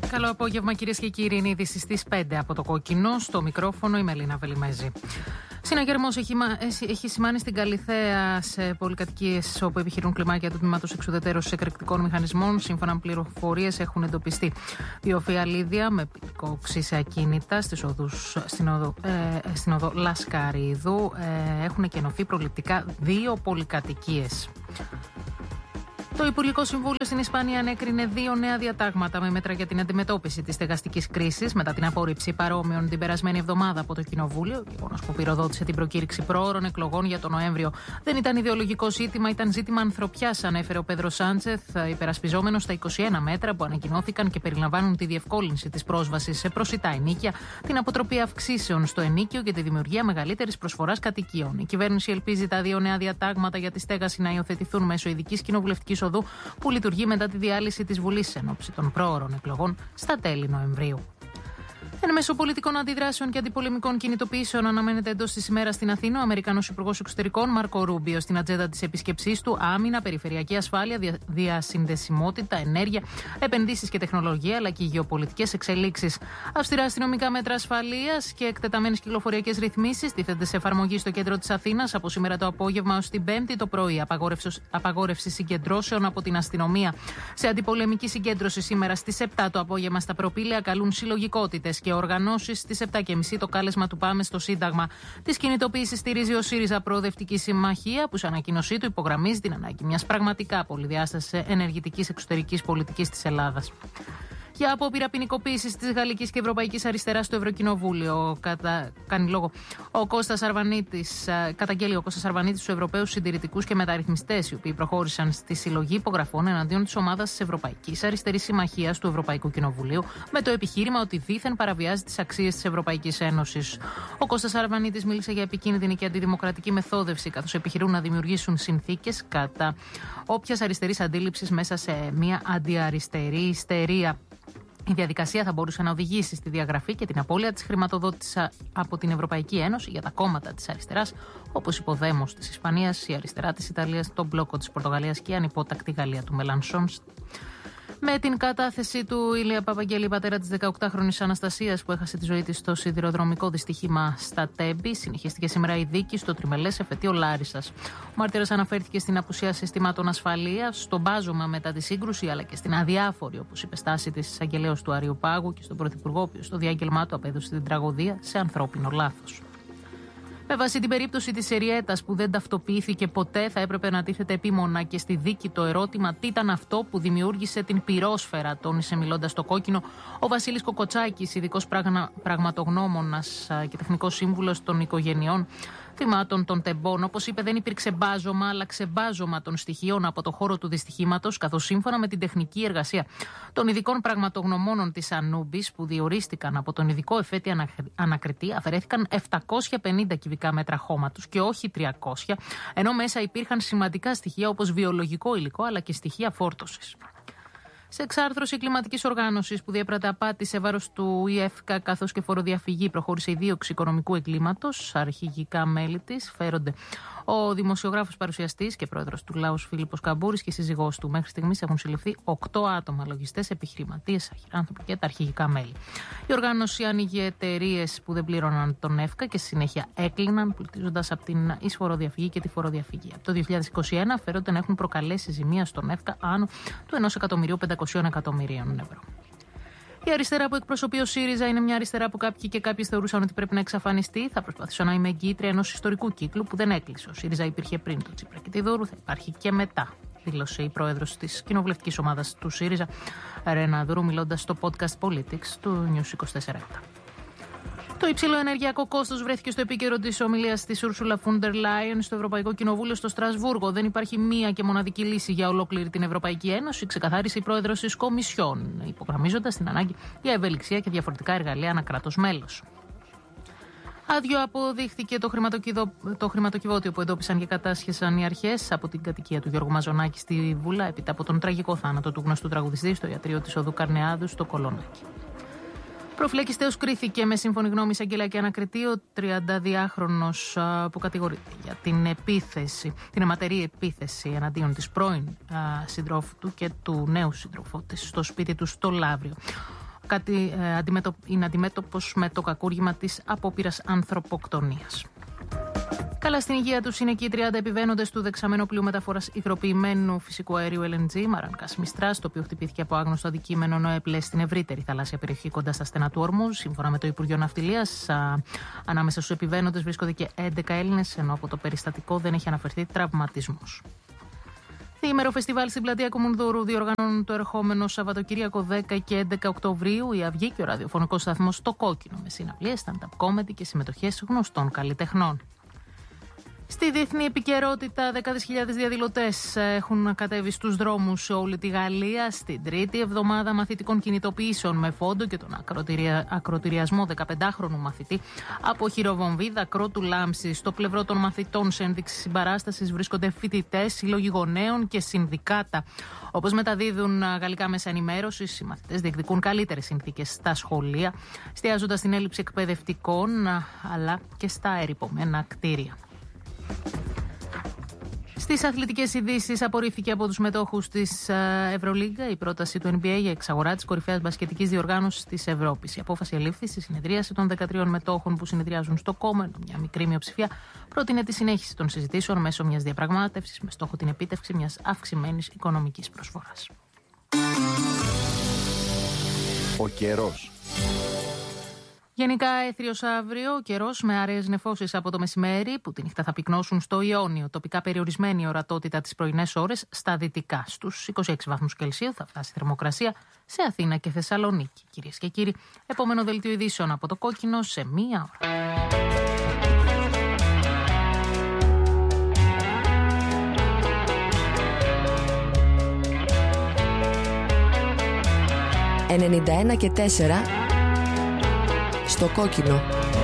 Καλό απόγευμα, κυρίες και κύριοι. Είναι είδηση στις 5 από το Κόκκινο. Στο μικρόφωνο η Μελίνα Βελιμέζη. Συναγερμός έχει σημάνει στην Καλιθέα σε πολυκατοικίες όπου επιχειρούν κλιμάκια του τμήματος εξουδετερώσης εκρηκτικών μηχανισμών. Σύμφωνα με πληροφορίες, έχουν εντοπιστεί δύο φιαλίδια με πυρικό οξύ σε ακίνητα στην οδό Λασκαρίδου. Έχουν κενωθεί προληπτικά δύο πολυκατοικίες. Το Υπουργικό Συμβούλιο στην Ισπανία ανέκρινε δύο νέα διατάγματα με μέτρα για την αντιμετώπιση της στεγαστικής κρίσης μετά την απόρριψη παρόμοιων την περασμένη εβδομάδα από το Κοινοβούλιο. Γεγονός που πυροδότησε την προκήρυξη προώρων εκλογών για τον Νοέμβριο. Δεν ήταν ιδεολογικό ζήτημα, ήταν ζήτημα ανθρωπιάς, ανέφερε ο Πέδρο Σάντσεθ, υπερασπιζόμενος τα 21 μέτρα που ανακοινώθηκαν και περιλαμβάνουν τη διευκόλυνση της πρόσβασης σε προσιτά ενοίκια, την αποτροπή αυξήσεων στο ενίκιο και τη δημιουργία μεγαλύτερης προσφοράς κατοικιών. Η κυβέρνηση ελπίζει τα δύο νέα διατάγματα για τη στέγαση να υιοθετηθούν μέσω ειδικής κοινοβουλευτικής οδού που λειτουργεί μετά τη διάλυση της Βουλής εν ώψη των προώρων εκλογών στα τέλη Νοεμβρίου. Εν μέσω πολιτικών αντιδράσεων και αντιπολεμικών κινητοποιήσεων, αναμένεται εντός της ημέρας στην Αθήνα ο Αμερικανός Υπουργός Εξωτερικών Μάρκο Ρούμπιο στην ατζέντα της επίσκεψής του άμυνα, περιφερειακή ασφάλεια, διασυνδεσιμότητα, ενέργεια, επενδύσεις και τεχνολογία, αλλά και γεωπολιτικές εξελίξεις. Αυστηρά αστυνομικά μέτρα ασφαλείας και εκτεταμένες κυκλοφοριακές ρυθμίσεις τίθενται σε εφαρμογή στο κέντρο της Αθήνας από σήμερα το απόγευμα ως την Πέμπτη το πρωί. Απαγόρευση συγκεντρώσεων από την αστυνομία. Σε αντιπολεμική συγκέντρωση σήμερα στις 7 το απόγευμα στα Προπήλαια καλούν συλλογικότητες και οργανώσεις στις 7.30 το κάλεσμα του Πάμε στο Σύνταγμα. Τις κινητοποίησεις στηρίζει ο ΣΥΡΙΖΑ Προοδευτική Συμμαχία, που σε ανακοίνωσή του υπογραμμίζει την ανάγκη μιας πραγματικά πολυδιάστασης ενεργητικής εξωτερικής πολιτικής της Ελλάδας. Για απόπειρα ποινικοποίησης της γαλλικής και ευρωπαϊκής αριστεράς στο Ευρωκοινοβούλιο κάνει λόγο ο Κώστας Αρβανίτης, καταγγέλει ο Κώστας Αρβανίτης στους Ευρωπαίους Συντηρητικούς και Μεταρρυθμιστές, οι οποίοι προχώρησαν στη συλλογή υπογραφών εναντίον της ομάδας της Ευρωπαϊκής Αριστερής Συμμαχίας του Ευρωπαϊκού Κοινοβουλίου, με το επιχείρημα ότι δήθεν παραβιάζει τις αξίες της Ευρωπαϊκής Ένωσης. Ο Κώστας Αρβανίτης μίλησε για επικίνδυνη και αντιδημοκρατική μεθόδευση, καθώς επιχειρούν να δημιουργήσουν συνθήκες κατά όποιας αριστερής αντίληψης μέσα σε μια αντιαριστερή ιστερία. Η διαδικασία θα μπορούσε να οδηγήσει στη διαγραφή και την απώλεια της χρηματοδότησης από την Ευρωπαϊκή Ένωση για τα κόμματα της αριστεράς, όπως υποδέμος της Ισπανίας, η αριστερά της Ιταλίας, τον μπλόκο της Πορτογαλίας και η ανυπότακτη Γαλλία του Μελανσόν. Με την κατάθεση του Ηλία Παπαγγέλη, πατέρα της 18χρονης Αναστασίας που έχασε τη ζωή της στο σιδηροδρομικό δυστύχημα στα Τέμπη, συνεχίστηκε σήμερα η δίκη στο τριμελές εφετείο Λάρισσας. Ο μάρτυρας αναφέρθηκε στην απουσία συστημάτων ασφαλείας, στο μπάζωμα μετά τη σύγκρουση, αλλά και στην αδιάφορη, όπως είπε, στάση της εισαγγελέως του Αριοπάγου και στον Πρωθυπουργό, ο οποίος στο διάγγελμά του απέδωσε την τραγωδία σε ανθρώπινο λάθος. Με βάση την περίπτωση της Εριέτας που δεν ταυτοποιήθηκε ποτέ, θα έπρεπε να τίθεται επίμονα και στη δίκη το ερώτημα τι ήταν αυτό που δημιούργησε την πυρόσφαιρα, τόνισε μιλώντας στο Κόκκινο ο Βασίλης Κοκοτσάκης, ειδικός πραγματογνώμονας και τεχνικός σύμβουλος των οικογενειών θυμάτων των τεμπών. Όπως είπε, δεν υπήρξε μπάζωμα, αλλά ξεμπάζωμα των στοιχείων από το χώρο του δυστυχήματος, καθώς σύμφωνα με την τεχνική εργασία των ειδικών πραγματογνωμόνων της Ανούμπης, που διορίστηκαν από τον ειδικό εφέτη ανακριτή, αφαιρέθηκαν 750 κυβικά μέτρα χώματος και όχι 300, ενώ μέσα υπήρχαν σημαντικά στοιχεία όπως βιολογικό υλικό αλλά και στοιχεία φόρτωσης. Σε εξάρθρωση κλιματικής οργάνωσης που διέπρατε απάτη σε βάρος του ΙΕΦΚΑ καθώς και φοροδιαφυγή, προχώρησε η δίωξη οικονομικού εγκλήματος. Αρχηγικά μέλη της φέρονται ο δημοσιογράφος παρουσιαστής και πρόεδρος του Λάους Φίλιππος Καμπούρης και η σύζυγός του. Μέχρι στιγμής έχουν συλληφθεί 8 άτομα, λογιστές, επιχειρηματίες, αχυράνθρωποι και τα αρχηγικά μέλη. Η οργάνωση άνοιγε εταιρείες που δεν πλήρωναν τον ΕΦΚΑ και στη συνέχεια έκλειναν, πλουτίζοντας από την εισφοροδιαφυγή και τη φοροδιαφυγή. Από το 2021 φέρονται να έχουν προκαλέσει ζημία στον ΕΦΚΑ άνω του 1.500.000.000 ευρώ. Η αριστερά που εκπροσωπεί ο ΣΥΡΙΖΑ είναι μια αριστερά που κάποιοι και κάποιες θεωρούσαν ότι πρέπει να εξαφανιστεί. Θα προσπαθήσω να είμαι εγγύητρια ενός ιστορικού κύκλου που δεν έκλεισε. Ο ΣΥΡΙΖΑ υπήρχε πριν το Τσίπρα και τη Δούρου, θα υπάρχει και μετά, δήλωσε η πρόεδρος της κοινοβουλευτικής ομάδας του ΣΥΡΙΖΑ, Ρένα Δούρου, μιλώντας στο podcast Politics του News 24. Το υψηλό ενεργειακό κόστος βρέθηκε στο επίκαιρο της ομιλίας της Ursula von der Leyen στο Ευρωπαϊκό Κοινοβούλιο στο Στρασβούργο. Δεν υπάρχει μία και μοναδική λύση για ολόκληρη την Ευρωπαϊκή Ένωση, ξεκαθάρισε η πρόεδρος της Κομισιόν, υπογραμμίζοντας την ανάγκη για ευελιξία και διαφορετικά εργαλεία ανά κράτος μέλος. Άδειο αποδείχθηκε το χρηματοκιβώτιο που εντόπισαν και κατάσχεσαν οι αρχές από την κατοικία του Γιώργου Μαζονάκη στη Βουλά, έπειτα από τον τραγικό θάνατο του γνωστού τραγουδιστή στο ιατρείο της οδού Καρνεάδου στο Κολονάκι. Προφυλακιστέως κρίθηκε με σύμφωνη γνώμη εισαγγελέα ανακριτή ο 32χρονος που κατηγορείται για την επίθεση, την αιματερή επίθεση εναντίον της πρώην συντρόφου του και του νέου συντρόφου της στο σπίτι του στο Λαύριο. είναι αντιμέτωπος με το κακούργημα της απόπειρας ανθρωποκτονίας. Καλά στην υγεία τους είναι και οι 30 επιβαίνοντες του δεξαμένου πλοίου μεταφοράς υγροποιημένου φυσικού αερίου LNG Μαρανκάς Μιστράς, το οποίο χτυπήθηκε από άγνωστο αντικείμενο ενώ έπλεσε στην ευρύτερη θαλάσσια περιοχή κοντά στα στενά του Ορμούζ. Σύμφωνα με το Υπουργείο Ναυτιλίας, ανάμεσα στους επιβαίνοντες βρίσκονται και 11 Έλληνες, ενώ από το περιστατικό δεν έχει αναφερθεί τραυματισμός. Διήμερο φεστιβάλ στην πλατεία Κομουνδούρου διοργανώνουν το ερχόμενο Σαββατοκύριακο 10 και 11 Οκτωβρίου η Αυγή και ο ραδιοφωνικός σταθμός Το Κόκκινο, με συναυλίες, stand-up comedy και συμμετοχές γνωστών καλλιτεχνών. Στη διεθνή επικαιρότητα, δεκάδες χιλιάδες διαδηλωτές έχουν κατέβει στους δρόμους σε όλη τη Γαλλία στην τρίτη εβδομάδα μαθητικών κινητοποιήσεων με φόντο και τον ακροτηριασμό 15χρονου μαθητή από χειροβομβή δακρότου λάμψη. Στο πλευρό των μαθητών σε ένδειξη συμπαράστασης βρίσκονται φοιτητές, σύλλογοι γονέων και συνδικάτα. Όπως μεταδίδουν γαλλικά μέσα ενημέρωσης, οι μαθητές διεκδικούν καλύτερες συνθήκες στα σχολεία, εστιάζοντας στην έλλειψη εκπαιδευτικών αλλά και στα ερειπωμένα κτίρια. Στις αθλητικές ειδήσεις, απορρίφθηκε από τους μετόχους της Ευρωλίγκα η πρόταση του NBA για εξαγορά της κορυφαίας μπασκετικής διοργάνωσης της Ευρώπης. Η απόφαση ελήφθη στη συνεδρίαση των 13 μετόχων που συνεδριάζουν στο κόμμα. Μια μικρή μειοψηφία πρότεινε τη συνέχιση των συζητήσεων μέσω μιας διαπραγμάτευσης με στόχο την επίτευξη μιας αυξημένης οικονομικής προσφοράς. Ο καιρός. Γενικά έθριος αύριο, ο καιρός με άραιες νεφώσεις από το μεσημέρι που τη νύχτα θα πυκνώσουν στο Ιόνιο. Τοπικά περιορισμένη η ορατότητα τις πρωινές ώρες στα δυτικά. Στους 26 βαθμούς Κελσίου θα φτάσει η θερμοκρασία σε Αθήνα και Θεσσαλονίκη. Κυρίες και κύριοι, επόμενο δελτίο ειδήσεων από το Κόκκινο σε μία ώρα. «91 και 4» στο Κόκκινο.